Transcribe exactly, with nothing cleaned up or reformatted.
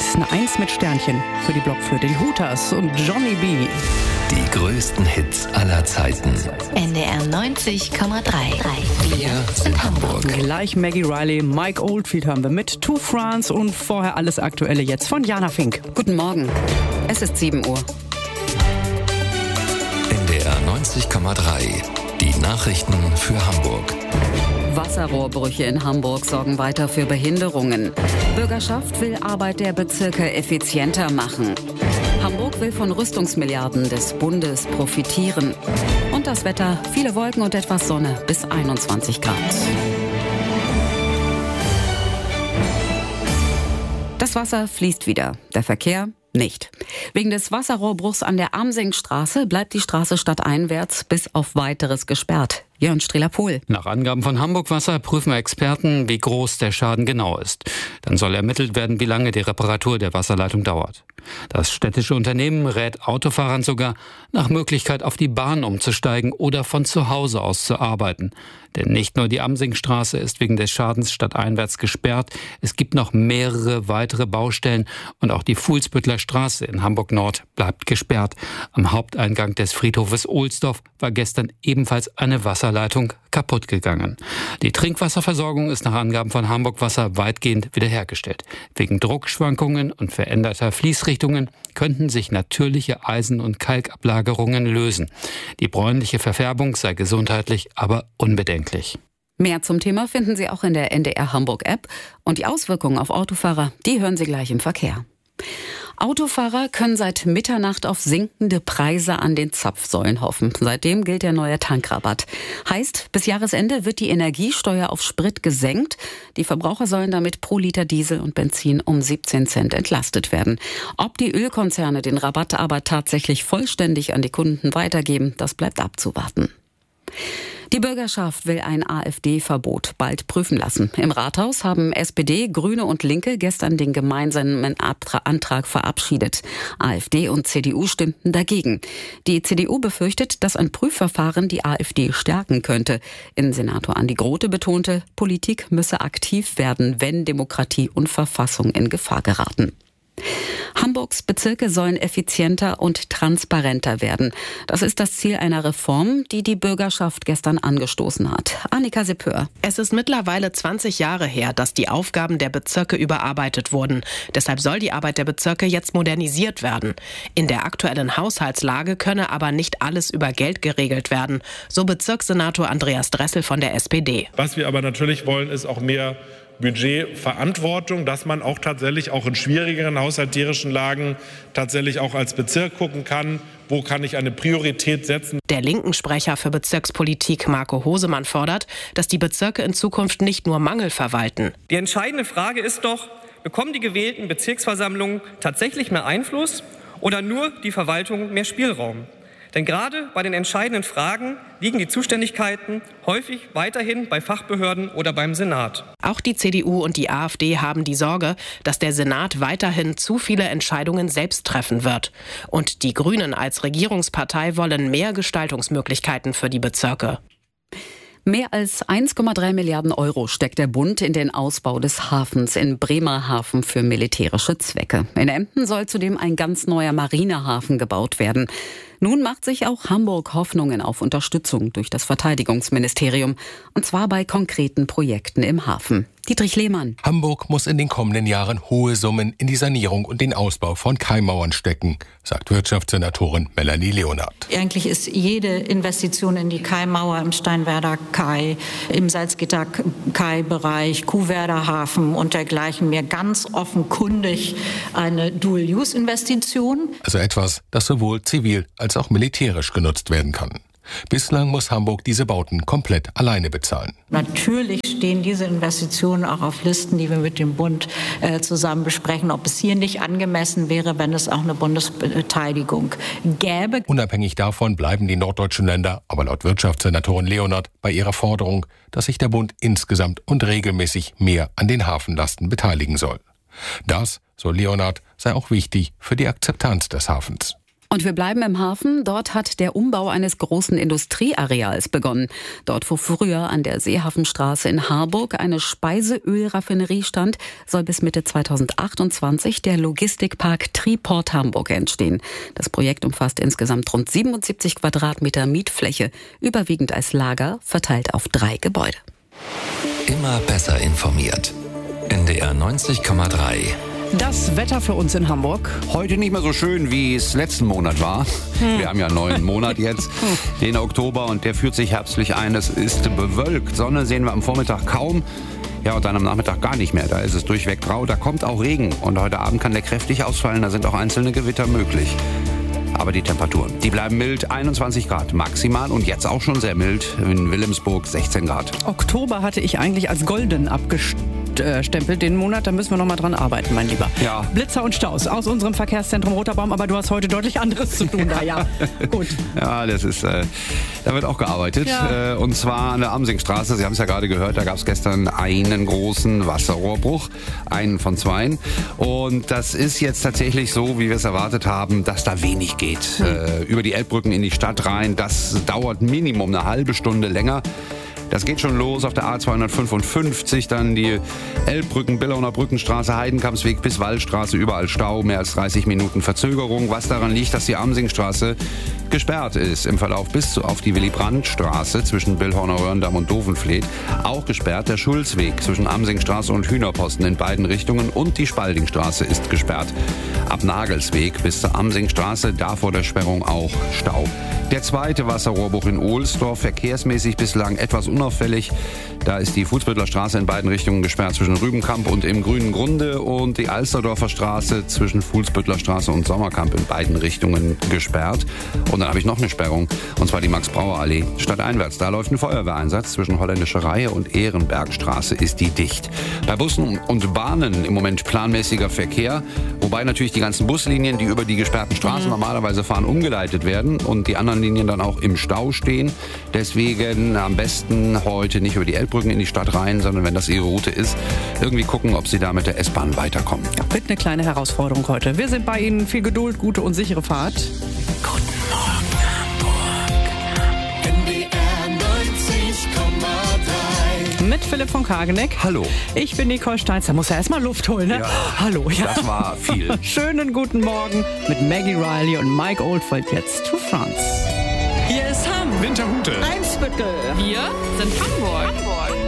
Eine Eins mit Sternchen für die Blockflöte, die Hooters und Johnny B. Die größten Hits aller Zeiten. N D R neunzig Komma drei. Wir sind Hamburg. Gleich Maggie Riley, Mike Oldfield haben wir mit To France und vorher alles Aktuelle jetzt von Jana Fink. Guten Morgen. Es ist sieben Uhr. N D R neunzig Komma drei. Die Nachrichten für Hamburg. Wasserrohrbrüche in Hamburg sorgen weiter für Behinderungen. Bürgerschaft will Arbeit der Bezirke effizienter machen. Hamburg will von Rüstungsmilliarden des Bundes profitieren. Und das Wetter, viele Wolken und etwas Sonne bis einundzwanzig Grad. Das Wasser fließt wieder, der Verkehr nicht. Wegen des Wasserrohrbruchs an der Amsingstraße bleibt die Straße stadteinwärts bis auf Weiteres gesperrt. Jörn Strehler-Pohl. Nach Angaben von Hamburg Wasser prüfen Experten, wie groß der Schaden genau ist. Dann soll ermittelt werden, wie lange die Reparatur der Wasserleitung dauert. Das städtische Unternehmen rät Autofahrern sogar, nach Möglichkeit auf die Bahn umzusteigen oder von zu Hause aus zu arbeiten. Denn nicht nur die Amsingstraße ist wegen des Schadens stadteinwärts gesperrt, es gibt noch mehrere weitere Baustellen und auch die Fuhlsbüttler Straße in Hamburg-Nord bleibt gesperrt. Am Haupteingang des Friedhofes Ohlsdorf war gestern ebenfalls eine Wasserleitung kaputt gegangen. Die Trinkwasserversorgung ist nach Angaben von Hamburg Wasser weitgehend wiederhergestellt. Wegen Druckschwankungen und veränderter Fließrichtungen könnten sich natürliche Eisen- und Kalkablagerungen lösen. Die bräunliche Verfärbung sei gesundheitlich aber unbedenklich. Mehr zum Thema finden Sie auch in der N D R Hamburg App. Und die Auswirkungen auf Autofahrer, die hören Sie gleich im Verkehr. Autofahrer können seit Mitternacht auf sinkende Preise an den Zapfsäulen hoffen. Seitdem gilt der neue Tankrabatt. Heißt, bis Jahresende wird die Energiesteuer auf Sprit gesenkt. Die Verbraucher sollen damit pro Liter Diesel und Benzin um siebzehn Cent entlastet werden. Ob die Ölkonzerne den Rabatt aber tatsächlich vollständig an die Kunden weitergeben, das bleibt abzuwarten. Die Bürgerschaft will ein AfD-Verbot bald prüfen lassen. Im Rathaus haben S P D, Grüne und Linke gestern den gemeinsamen Antrag verabschiedet. AfD und C D U stimmten dagegen. Die C D U befürchtet, dass ein Prüfverfahren die AfD stärken könnte. Innensenator Andi Grote betonte, Politik müsse aktiv werden, wenn Demokratie und Verfassung in Gefahr geraten. Hamburgs Bezirke sollen effizienter und transparenter werden. Das ist das Ziel einer Reform, die die Bürgerschaft gestern angestoßen hat. Annika Seppör. Es ist mittlerweile zwanzig Jahre her, dass die Aufgaben der Bezirke überarbeitet wurden. Deshalb soll die Arbeit der Bezirke jetzt modernisiert werden. In der aktuellen Haushaltslage könne aber nicht alles über Geld geregelt werden, so Bezirkssenator Andreas Dressel von der S P D. Was wir aber natürlich wollen, ist auch mehr Budgetverantwortung, dass man auch tatsächlich auch in schwierigeren haushalterischen Lagen tatsächlich auch als Bezirk gucken kann, wo kann ich eine Priorität setzen. Der linken Sprecher für Bezirkspolitik Marco Hosemann fordert, dass die Bezirke in Zukunft nicht nur Mangel verwalten. Die entscheidende Frage ist doch, bekommen die gewählten Bezirksversammlungen tatsächlich mehr Einfluss oder nur die Verwaltung mehr Spielraum? Denn gerade bei den entscheidenden Fragen liegen die Zuständigkeiten häufig weiterhin bei Fachbehörden oder beim Senat. Auch die C D U und die AfD haben die Sorge, dass der Senat weiterhin zu viele Entscheidungen selbst treffen wird. Und die Grünen als Regierungspartei wollen mehr Gestaltungsmöglichkeiten für die Bezirke. Mehr als eins Komma drei Milliarden Euro steckt der Bund in den Ausbau des Hafens in Bremerhaven für militärische Zwecke. In Emden soll zudem ein ganz neuer Marinehafen gebaut werden. Nun macht sich auch Hamburg Hoffnungen auf Unterstützung durch das Verteidigungsministerium. Und zwar bei konkreten Projekten im Hafen. Dietrich Lehmann. Hamburg muss in den kommenden Jahren hohe Summen in die Sanierung und den Ausbau von Kaimauern stecken, sagt Wirtschaftssenatorin Melanie Leonard. Eigentlich ist jede Investition in die Kaimauer im Steinwerder Kai, im Salzgitter-Kai-Bereich, Kuhwerder Hafen und dergleichen mir ganz offenkundig eine Dual-Use-Investition. Also etwas, das sowohl zivil als auch militärisch genutzt werden kann. Bislang muss Hamburg diese Bauten komplett alleine bezahlen. Natürlich stehen diese Investitionen auch auf Listen, die wir mit dem Bund äh, zusammen besprechen, ob es hier nicht angemessen wäre, wenn es auch eine Bundesbeteiligung gäbe. Unabhängig davon bleiben die norddeutschen Länder, aber laut Wirtschaftssenatorin Leonard, bei ihrer Forderung, dass sich der Bund insgesamt und regelmäßig mehr an den Hafenlasten beteiligen soll. Das, so Leonard, sei auch wichtig für die Akzeptanz des Hafens. Und wir bleiben im Hafen. Dort hat der Umbau eines großen Industrieareals begonnen. Dort, wo früher an der Seehafenstraße in Harburg eine Speiseölraffinerie stand, soll bis Mitte zweitausendachtundzwanzig der Logistikpark Triport Hamburg entstehen. Das Projekt umfasst insgesamt rund siebenundsiebzig Quadratmeter Mietfläche, überwiegend als Lager, verteilt auf drei Gebäude. Immer besser informiert. N D R neunzig Komma drei. Das Wetter für uns in Hamburg. Heute nicht mehr so schön, wie es letzten Monat war. Hm. Wir haben ja einen neuen Monat jetzt, den Oktober, und der führt sich herbstlich ein. Es ist bewölkt. Sonne sehen wir am Vormittag kaum. Ja, und dann am Nachmittag gar nicht mehr. Da ist es durchweg grau. Da kommt auch Regen. Und heute Abend kann der kräftig ausfallen. Da sind auch einzelne Gewitter möglich. Aber die Temperaturen, die bleiben mild, einundzwanzig Grad maximal und jetzt auch schon sehr mild, in Wilhelmsburg sechzehn Grad. Oktober hatte ich eigentlich als golden abgestempelt, den Monat, da müssen wir noch mal dran arbeiten, mein Lieber. Ja. Blitzer und Staus aus unserem Verkehrszentrum Roter Baum, aber du hast heute deutlich anderes zu tun da, ja. Gut. Ja, das ist, äh, da wird auch gearbeitet, ja. äh, und zwar an der Amsingstraße. Sie haben es ja gerade gehört, da gab es gestern einen großen Wasserrohrbruch, einen von zweien. Und das ist jetzt tatsächlich so, wie wir es erwartet haben, dass da wenig geht. Äh, über die Elbbrücken in die Stadt rein. Das dauert Minimum eine halbe Stunde länger. Das geht schon los auf der A zweihundertfünfundfünfzig, dann die Elbbrücken, Billauner Brückenstraße, Heidenkampsweg bis Wallstraße, überall Stau, mehr als dreißig Minuten Verzögerung, was daran liegt, dass die Amsingstraße gesperrt ist im Verlauf bis auf die Willy-Brandt-Straße zwischen Billhorner Röhrendamm und Dovenfleet. Auch gesperrt der Schulzweg zwischen Amsingstraße und Hühnerposten in beiden Richtungen und die Spaldingstraße ist gesperrt. Ab Nagelsweg bis zur Amsingstraße, da vor der Sperrung auch Stau. Der zweite Wasserrohrbruch in Ohlsdorf, verkehrsmäßig bislang etwas unauffällig. Da ist die Fuhlsbüttler Straße in beiden Richtungen gesperrt zwischen Rübenkamp und im Grünen Grunde und die Alsterdorfer Straße zwischen Fuhlsbüttler Straße und Sommerkamp in beiden Richtungen gesperrt. Und dann habe ich noch eine Sperrung, und zwar die Max-Brauer-Allee. Stadteinwärts, da läuft ein Feuerwehreinsatz zwischen Holländische Reihe und Ehrenbergstraße, ist die dicht. Bei Bussen und Bahnen im Moment planmäßiger Verkehr, wobei natürlich die ganzen Buslinien, die über die gesperrten Straßen mhm. normalerweise fahren, umgeleitet werden und die anderen Linien dann auch im Stau stehen. Deswegen am besten heute nicht über die Elbbrücken in die Stadt rein, sondern wenn das Ihre Route ist, irgendwie gucken, ob Sie da mit der S-Bahn weiterkommen. Ja, wird eine kleine Herausforderung heute. Wir sind bei Ihnen. Viel Geduld, gute und sichere Fahrt. Guten Morgen, Hamburg. N D R neunzig Komma drei. Mit Philipp von Kageneck. Hallo. Ich bin Nicole Steins. Da muss er erstmal Luft holen, ne? Ja, hallo. Ja. Das war viel. Schönen guten Morgen mit Maggie Riley und Mike Oldfield jetzt to France. Hier ist Hamm. Winterhude. Eimsbüttel. Wir sind Hamburg. Hamburg.